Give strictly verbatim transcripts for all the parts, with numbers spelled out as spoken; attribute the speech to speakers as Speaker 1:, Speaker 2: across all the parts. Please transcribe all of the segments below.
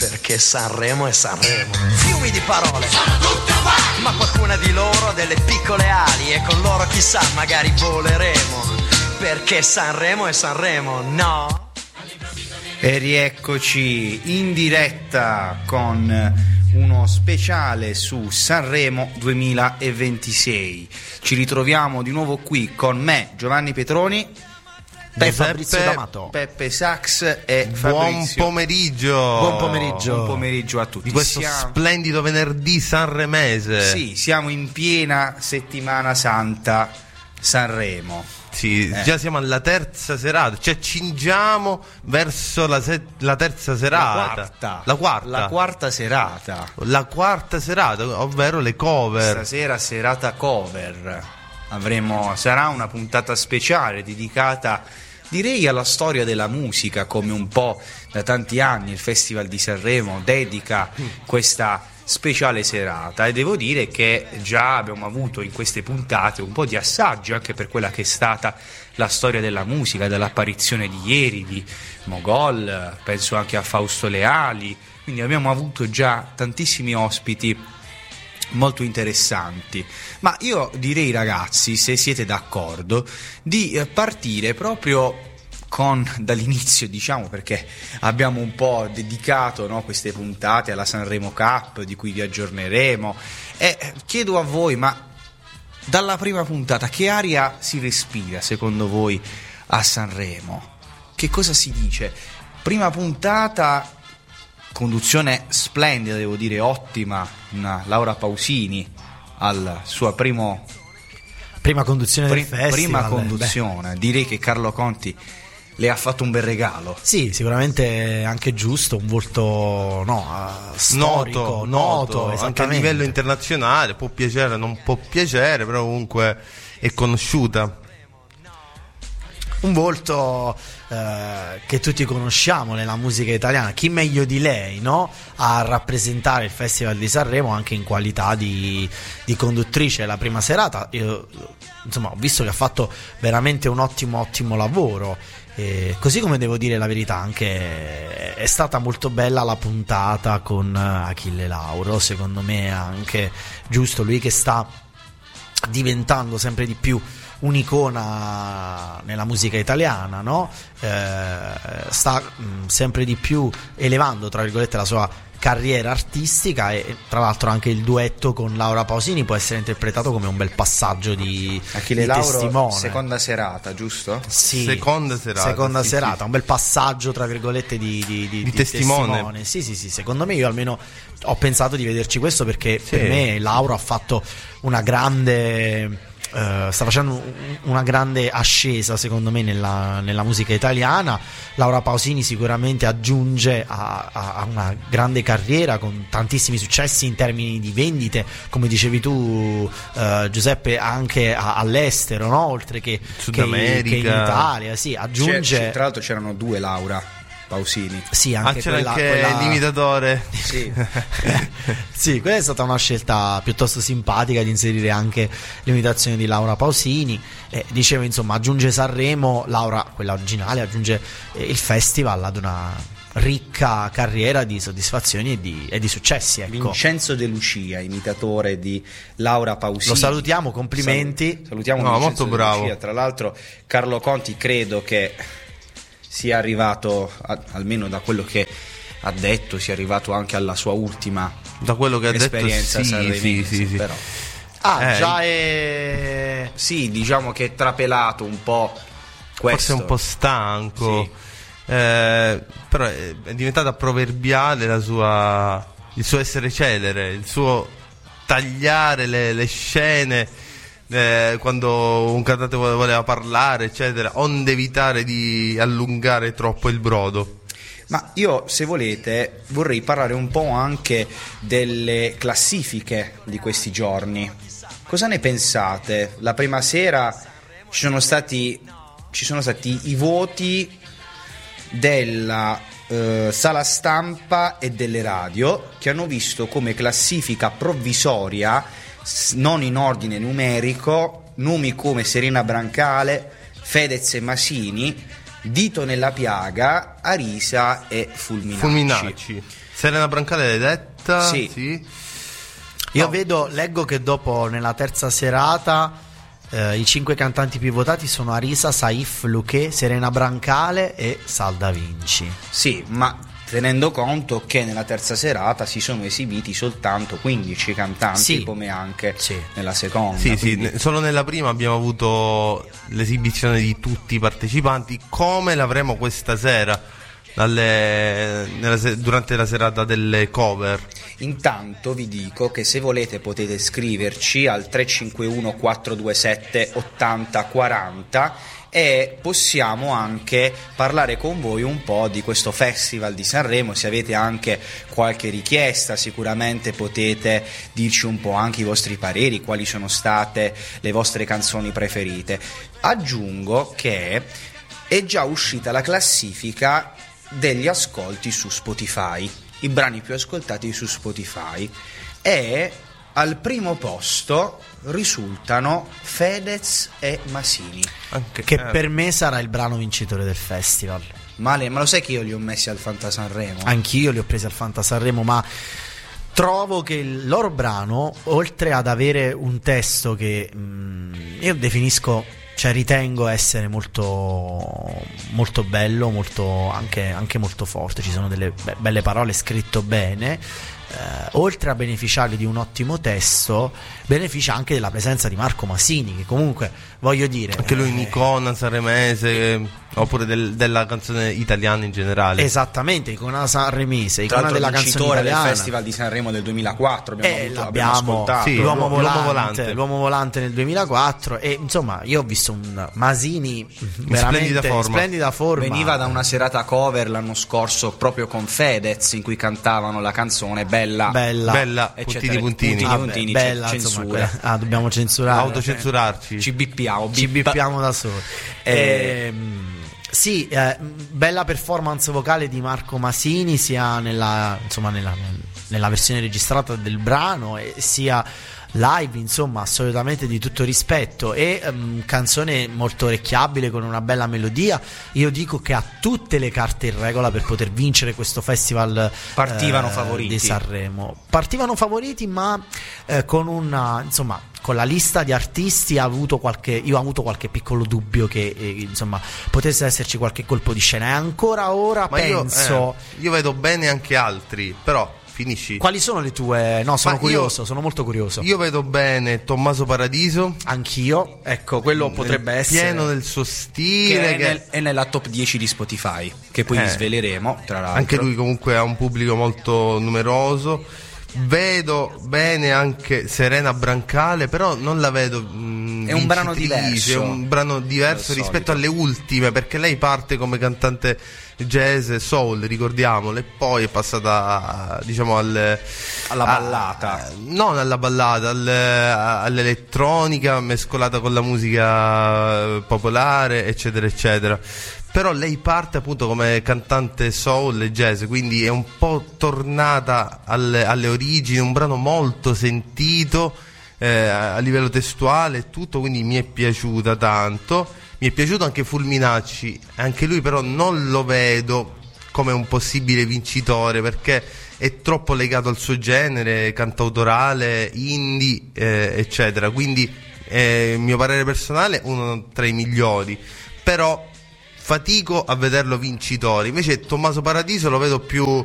Speaker 1: perché Sanremo è Sanremo. Fiumi di parole, sono tutte uguali, ma qualcuna di loro ha delle piccole ali e con loro chissà magari voleremo, perché Sanremo è Sanremo, no?
Speaker 2: E rieccoci in diretta con uno speciale su Sanremo duemilaventisei. Ci ritroviamo di nuovo qui con me, Giovanni Petroni,
Speaker 3: Peppe, Fabrizio D'Amato,
Speaker 2: Peppe Sax e
Speaker 3: buon
Speaker 2: Fabrizio.
Speaker 3: pomeriggio.
Speaker 2: Buon pomeriggio. Buon pomeriggio a tutti.
Speaker 3: Di questo
Speaker 2: siamo...
Speaker 3: splendido venerdì sanremese.
Speaker 2: Sì, siamo in piena settimana santa Sanremo.
Speaker 3: Sì, eh. già siamo alla terza serata, ci accingiamo verso la, se- la terza serata.
Speaker 2: La quarta.
Speaker 3: La quarta.
Speaker 2: La quarta serata.
Speaker 3: La quarta serata, ovvero le cover.
Speaker 2: Stasera serata cover. Avremo, sarà una puntata speciale dedicata, direi, alla storia della musica, come un po' da tanti anni il Festival di Sanremo dedica questa speciale serata, e devo dire che già abbiamo avuto in queste puntate un po' di assaggio anche per quella che è stata la storia della musica, dall'apparizione di ieri di Mogol, penso anche a Fausto Leali, quindi abbiamo avuto già tantissimi ospiti molto interessanti. Ma io direi, ragazzi, se siete d'accordo, di partire proprio con dall'inizio, diciamo, perché abbiamo un po' dedicato, no, queste puntate alla Sanremo Cup, di cui vi aggiorneremo, e chiedo a voi, ma dalla prima puntata che aria si respira secondo voi a Sanremo? Che cosa si dice? Prima puntata, conduzione splendida, devo dire, ottima, una Laura Pausini al suo primo
Speaker 4: prima conduzione del
Speaker 2: pri-
Speaker 4: festival.
Speaker 2: Prima conduzione,
Speaker 4: beh.
Speaker 2: Direi che Carlo Conti le ha fatto un bel regalo.
Speaker 4: Sì, sicuramente anche giusto, un volto no, storico,
Speaker 3: noto, noto,
Speaker 4: noto
Speaker 3: anche a livello internazionale, può piacere, non può piacere, però comunque è conosciuta.
Speaker 4: Un volto eh, che tutti conosciamo nella musica italiana, chi meglio di lei, no? A rappresentare il Festival di Sanremo anche in qualità di, di conduttrice la prima serata. Io, insomma, ho visto che ha fatto veramente un ottimo ottimo lavoro. E così come devo dire la verità, anche è stata molto bella la puntata con Achille Lauro, secondo me è anche giusto, lui che sta diventando sempre di più un'icona nella musica italiana, no? Eh, sta mh, sempre di più elevando, tra virgolette, la sua carriera artistica, e tra l'altro anche il duetto con Laura Pausini può essere interpretato come un bel passaggio di,
Speaker 2: Achille
Speaker 4: di
Speaker 2: Lauro,
Speaker 4: testimone.
Speaker 2: seconda serata, giusto?
Speaker 4: Sì,
Speaker 3: seconda serata,
Speaker 4: seconda
Speaker 3: sì,
Speaker 4: serata
Speaker 3: sì.
Speaker 4: Un bel passaggio, tra virgolette, di, di, di,
Speaker 3: di,
Speaker 4: di
Speaker 3: testimone.
Speaker 4: testimone. Sì, sì, sì, secondo me, io almeno ho pensato di vederci questo, perché
Speaker 3: sì.
Speaker 4: per me Laura ha fatto una grande... Uh, sta facendo una grande ascesa, secondo me, nella, nella musica italiana. Laura Pausini sicuramente aggiunge a, a, a una grande carriera con tantissimi successi in termini di vendite, come dicevi tu, uh, Giuseppe, anche a, all'estero, no? Oltre che,
Speaker 3: Sud
Speaker 4: che,
Speaker 3: America,
Speaker 4: che in Italia. Sì, aggiunge.
Speaker 2: C'è, c'è, tra l'altro c'erano due Laura Pausini.
Speaker 4: Sì, anche
Speaker 3: ah, c'era
Speaker 4: quella,
Speaker 3: anche
Speaker 4: quella...
Speaker 3: l'imitatore.
Speaker 2: Sì.
Speaker 4: Sì, quella è stata una scelta piuttosto simpatica, di inserire anche l'imitazione di Laura Pausini. Eh, dicevo, insomma, aggiunge Sanremo, Laura, quella originale, aggiunge eh, il festival ad una ricca carriera di soddisfazioni e di, e di successi, ecco.
Speaker 2: Vincenzo De Lucia, imitatore di Laura Pausini.
Speaker 4: Lo salutiamo, complimenti.
Speaker 2: Sal- salutiamo
Speaker 3: no,
Speaker 2: Vincenzo
Speaker 3: molto
Speaker 2: De
Speaker 3: bravo.
Speaker 2: Lucia. Tra l'altro Carlo Conti credo che sia arrivato, a, almeno da quello che ha detto, sia arrivato anche alla sua ultima
Speaker 3: Da quello che ha detto,
Speaker 2: esperienza
Speaker 3: sì,
Speaker 2: sanremese,
Speaker 3: sì, sì, sì.
Speaker 2: però.
Speaker 4: Ah,
Speaker 3: Eh,
Speaker 4: già è...
Speaker 2: Sì, diciamo che è trapelato un po' questo.
Speaker 3: Forse un po' stanco.
Speaker 2: Sì.
Speaker 3: Eh, però è, è diventata proverbiale la sua, il suo essere celere, il suo tagliare le, le scene eh, quando un cantante voleva parlare, eccetera, onde evitare di allungare troppo il brodo.
Speaker 2: Ma io, se volete, vorrei parlare un po' anche delle classifiche di questi giorni. Cosa ne pensate? La prima sera ci sono stati, ci sono stati i voti della eh, sala stampa e delle radio, che hanno visto come classifica provvisoria, non in ordine numerico, nomi come Serena Brancale, Fedez e Masini, Dito nella piaga, Arisa e Fulminacci.
Speaker 3: Fulminacci. Serena Brancale l'hai detta?
Speaker 2: Sì.
Speaker 3: sì.
Speaker 4: Io
Speaker 3: No.
Speaker 4: vedo, leggo che dopo nella terza serata eh, i cinque cantanti più votati sono Arisa, Saif, Luché, Serena Brancale e Salda Vinci.
Speaker 2: Sì, ma tenendo conto che nella terza serata si sono esibiti soltanto quindici cantanti,
Speaker 4: Sì.
Speaker 2: come anche
Speaker 4: Sì.
Speaker 2: nella seconda.
Speaker 3: Sì, sì,
Speaker 2: quindi-
Speaker 3: ne- solo nella prima abbiamo avuto l'esibizione di tutti i partecipanti, come l'avremo questa sera dalle- nella se- durante la serata delle cover.
Speaker 2: Intanto vi dico che se volete potete scriverci al tre cinque uno quattro due sette ottanta quaranta e possiamo anche parlare con voi un po' di questo Festival di Sanremo. Se avete anche qualche richiesta, sicuramente potete dirci un po' anche i vostri pareri, quali sono state le vostre canzoni preferite. Aggiungo che è già uscita la classifica degli ascolti su Spotify, i brani più ascoltati su Spotify, e al primo posto risultano Fedez e Masini.
Speaker 3: Anche,
Speaker 4: Che
Speaker 3: eh,
Speaker 4: per me sarà il brano vincitore del festival.
Speaker 2: Male, ma lo sai che io li ho messi al Fanta Sanremo?
Speaker 4: Anch'io li ho presi al Fanta Sanremo, ma trovo che il loro brano, oltre ad avere un testo che mh, io definisco, cioè ritengo essere molto molto bello, molto anche, anche molto forte, ci sono delle be- belle parole, scritto bene, eh, oltre a beneficiare di un ottimo testo, beneficia anche della presenza di Marco Masini, che comunque, voglio dire,
Speaker 3: anche lui
Speaker 4: eh,
Speaker 3: un'icona sanremese, eh, oppure del- della canzone italiana in generale.
Speaker 4: esattamente, icona sanremese,
Speaker 2: Tra
Speaker 4: icona
Speaker 2: l'altro
Speaker 4: della canzone
Speaker 2: vincitore del
Speaker 4: italiana.
Speaker 2: Festival di Sanremo del duemilaquattro abbiamo,
Speaker 4: Eh,
Speaker 2: avuto, abbiamo
Speaker 4: l'abbiamo,
Speaker 2: ascoltato.
Speaker 3: Sì,
Speaker 4: l'uomo,
Speaker 3: l'uomo
Speaker 4: volante,
Speaker 3: volante.
Speaker 4: l'uomo volante nel duemilaquattro, e insomma io ho visto un Masini veramente
Speaker 3: splendida forma.
Speaker 4: splendida forma.
Speaker 2: Veniva da una serata cover l'anno scorso proprio con Fedez, in cui cantavano la canzone Bella,
Speaker 4: bella,
Speaker 3: Bella,
Speaker 2: eccetera.
Speaker 3: puntini puntini.
Speaker 2: Puntini,
Speaker 4: Vabbè,
Speaker 2: puntini,
Speaker 4: bella,
Speaker 2: c-
Speaker 4: insomma,
Speaker 2: censura.
Speaker 4: que- ah, dobbiamo censurare,
Speaker 3: Autocensurarci.
Speaker 2: Ci bippiamo,
Speaker 4: ci
Speaker 2: bippa-
Speaker 4: bippiamo da soli.
Speaker 2: Eh,
Speaker 4: Ehm, sì, eh, bella performance vocale di Marco Masini, sia nella, insomma, nella, nella versione registrata del brano, e sia live, insomma, assolutamente di tutto rispetto, e ehm, canzone molto orecchiabile con una bella melodia. Io dico che ha tutte le carte in regola per poter vincere questo festival.
Speaker 2: Partivano
Speaker 4: eh,
Speaker 2: favoriti.
Speaker 4: di Sanremo. Partivano favoriti, ma eh, con una, insomma, con la lista di artisti ha avuto qualche, io ho avuto qualche piccolo dubbio che eh, insomma potesse esserci qualche colpo di scena, e ancora ora
Speaker 3: Ma io,
Speaker 4: penso.
Speaker 3: eh, io vedo bene anche altri, però finisci.
Speaker 4: Quali sono le tue? No, sono
Speaker 3: Ma
Speaker 4: curioso,
Speaker 3: io-
Speaker 4: sono molto curioso.
Speaker 3: Io vedo bene Tommaso Paradiso,
Speaker 4: Anch'io, ecco, quello potrebbe
Speaker 3: nel
Speaker 4: essere
Speaker 3: pieno del suo
Speaker 2: che
Speaker 3: stile,
Speaker 2: è,
Speaker 3: che-
Speaker 2: nel- è nella top dieci di Spotify, che poi
Speaker 3: Eh.
Speaker 2: vi sveleremo, tra l'altro.
Speaker 3: anche lui comunque ha un pubblico molto numeroso. Vedo bene anche Serena Brancale, però non la vedo mh,
Speaker 2: È un brano
Speaker 3: vincitrice,
Speaker 2: diverso
Speaker 3: è un brano diverso
Speaker 2: dal
Speaker 3: rispetto
Speaker 2: solito.
Speaker 3: alle ultime, perché lei parte come cantante jazz e soul, ricordiamolo, e poi è passata, diciamo, al,
Speaker 2: Alla
Speaker 3: a-
Speaker 2: ballata.
Speaker 3: a- non alla ballata, al- all'elettronica mescolata con la musica popolare, eccetera eccetera. Però lei parte appunto come cantante soul e jazz, quindi è un po' tornata alle, alle origini, un brano molto sentito eh, a livello testuale e tutto, quindi mi è piaciuta tanto. Mi è piaciuto anche Fulminacci, anche lui però non lo vedo come un possibile vincitore, perché è troppo legato al suo genere, cantautorale, indie, eh, eccetera. Quindi eh, mio parere personale, uno tra i migliori, però fatico a vederlo vincitore. Invece Tommaso Paradiso lo vedo più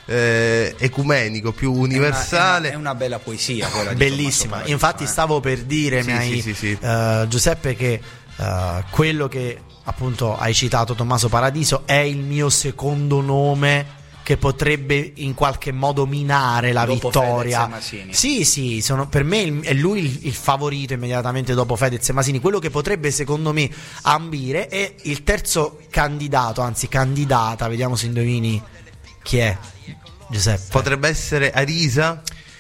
Speaker 3: eh, ecumenico, più universale.
Speaker 2: È una, è una- è una bella poesia quella di
Speaker 4: bellissima.
Speaker 2: Tommaso
Speaker 4: Infatti
Speaker 2: Paradiso, eh.
Speaker 4: stavo per dire,
Speaker 3: Sì,
Speaker 4: mi hai,
Speaker 3: sì, sì, sì.
Speaker 4: eh, Giuseppe, che eh, quello che appunto hai citato, Tommaso Paradiso, è il mio secondo nome che potrebbe in qualche modo minare la
Speaker 2: Dopo
Speaker 4: vittoria.
Speaker 2: Fedez e Masini.
Speaker 4: Sì, sì, sono, per me il- è lui il, il favorito immediatamente dopo Fedez e Masini. Quello che potrebbe secondo me ambire è il terzo candidato, anzi candidata, vediamo se indovini chi è, Giuseppe.
Speaker 3: Potrebbe essere Arisa,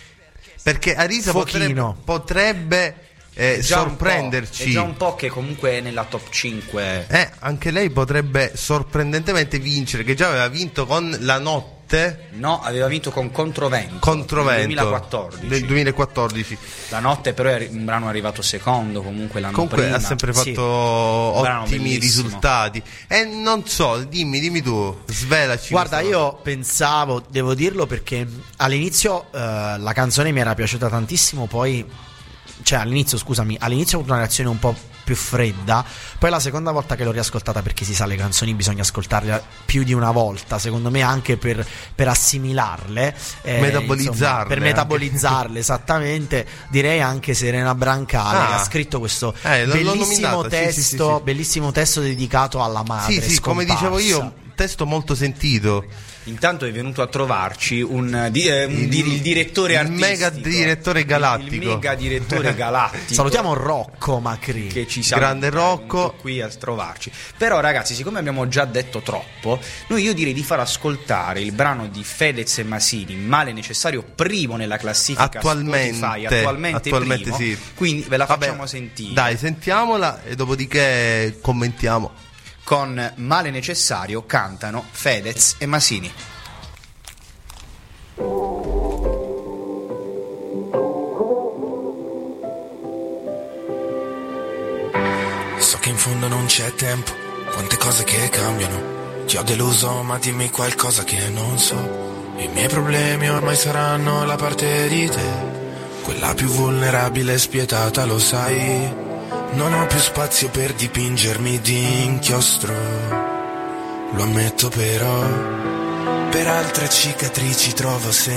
Speaker 3: perché Arisa potrebbe,
Speaker 4: Fochino.
Speaker 3: potrebbe eh,
Speaker 2: È già un po',
Speaker 3: sorprenderci.
Speaker 2: è già un po' che comunque è nella top cinque.
Speaker 3: Eh, anche lei potrebbe sorprendentemente vincere, che già aveva vinto con La Notte notte.
Speaker 2: No, aveva vinto con Controvento.
Speaker 3: Controvento
Speaker 2: nel duemilaquattordici.
Speaker 3: Del duemilaquattordici.
Speaker 2: La notte però è un brano arrivato secondo, comunque l'anno
Speaker 3: Comunque
Speaker 2: prima.
Speaker 3: ha sempre fatto
Speaker 2: Sì. Brano
Speaker 3: ottimi
Speaker 2: bellissimo.
Speaker 3: risultati. E non so, dimmi, dimmi tu, svelaci.
Speaker 4: Guarda,
Speaker 3: questa
Speaker 4: io pensavo, devo dirlo perché all'inizio eh, la canzone mi era piaciuta tantissimo, poi, cioè all'inizio, scusami, all'inizio ho avuto una reazione un po' più fredda, poi la seconda volta che l'ho riascoltata, perché si sa, le canzoni bisogna ascoltarle più di una volta, secondo me, anche per, per assimilarle, eh,
Speaker 3: Metabolizzarle
Speaker 4: insomma, per
Speaker 3: anche.
Speaker 4: metabolizzarle, esattamente. Direi anche Serena Brancale,
Speaker 3: Ah.
Speaker 4: che ha scritto questo
Speaker 3: Eh, l'ho- l'ho
Speaker 4: bellissimo
Speaker 3: nominata, sì,
Speaker 4: testo,
Speaker 3: sì, sì, sì.
Speaker 4: bellissimo testo dedicato alla madre
Speaker 3: Sì, sì, come dicevo io,
Speaker 4: scomparsa.
Speaker 3: un testo molto sentito.
Speaker 2: Intanto è venuto a trovarci un, di- eh, un di- il direttore
Speaker 3: il
Speaker 2: artistico,
Speaker 3: mega direttore galattico.
Speaker 2: il, il mega direttore galattico.
Speaker 4: Salutiamo Rocco Macri.
Speaker 2: Che ci
Speaker 3: Grande
Speaker 2: saluta, è
Speaker 3: Rocco.
Speaker 2: venuto qui a trovarci. Però ragazzi, siccome abbiamo già detto troppo, noi io direi di far ascoltare il brano di Fedez e Masini, Male Necessario, primo nella classifica
Speaker 3: Attualmente,
Speaker 2: Spotify, attualmente,
Speaker 3: attualmente
Speaker 2: primo,
Speaker 3: sì.
Speaker 2: quindi ve la
Speaker 3: Vabbè,
Speaker 2: facciamo sentire.
Speaker 3: Dai, sentiamola e dopodiché commentiamo.
Speaker 2: Con Male Necessario cantano Fedez e Masini.
Speaker 5: So che in fondo non c'è tempo, quante cose che cambiano. Ti ho deluso, ma dimmi qualcosa che non so. I miei problemi ormai saranno la parte di te, quella più vulnerabile e spietata, lo sai. Non ho più spazio per dipingermi di inchiostro, lo ammetto però. Per altre cicatrici trovo sempre